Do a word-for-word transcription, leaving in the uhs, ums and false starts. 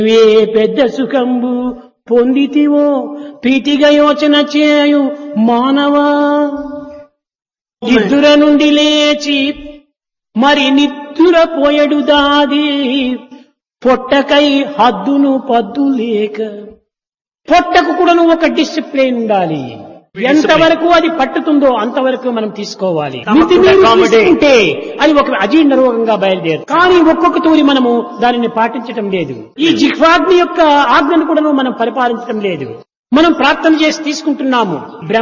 వే పెద్ద సుఖంబు పొందితివో ప్రీతిగా యోచన చేయు మానవా. నిద్ర నుండి లేచి మరి నిద్ర పోయడు దాది పొట్టకై హద్దును పద్దు లేక. పొట్టకు కూడా నువ్వు ఒక డిసిప్లిన్ ఉండాలి. ఎంతవరకు అది పట్టుతుందో అంతవరకు మనం తీసుకోవాలి. మితిమీరి తీసుకుంటే అది ఒక అజీర్ణ రోగంగా బయలుదేరు. కానీ ఒక్కొక్క తూరి మనము దానిని పాటించటం లేదు. ఈ జిహ్వాగ్ని యొక్క ఆజ్ఞను కూడా మనం పరిపాలించడం లేదు. మనం ప్రార్థన చేసి తీసుకుంటున్నాము.